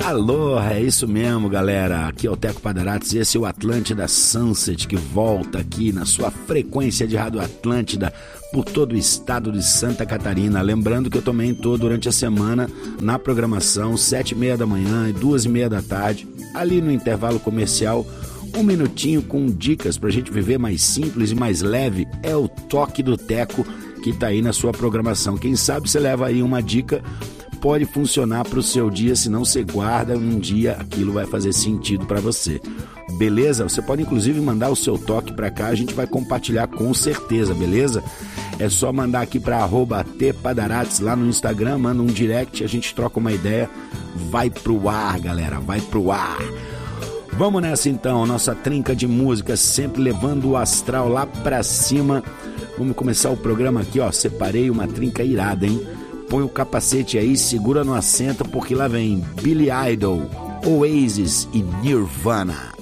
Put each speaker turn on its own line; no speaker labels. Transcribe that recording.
Aloha, é isso mesmo, galera. Aqui é o Teco Padarates e esse é o Atlântida Sunset, que volta aqui na sua frequência de Rádio Atlântida por todo o estado de Santa Catarina. Lembrando que eu também estou durante a semana na programação, 7h30 da manhã e 2h30 da tarde, ali no intervalo comercial, um minutinho com dicas pra gente viver mais simples e mais leve. É o Toque do Teco que tá aí na sua programação. Quem sabe você leva aí uma dica, pode funcionar para o seu dia, se não você guarda um dia, aquilo vai fazer sentido para você. Beleza? Você pode inclusive mandar o seu toque para cá, a gente vai compartilhar com certeza, beleza? É só mandar aqui para @tpadarates lá no Instagram, manda um direct, a gente troca uma ideia, vai pro ar, galera, vai pro ar. Vamos nessa então, nossa trinca de música, sempre levando o astral lá pra cima. Vamos começar o programa aqui, ó, separei uma trinca irada, hein? Põe o capacete aí, segura no assento, porque lá vem Billy Idol, Oasis e Nirvana.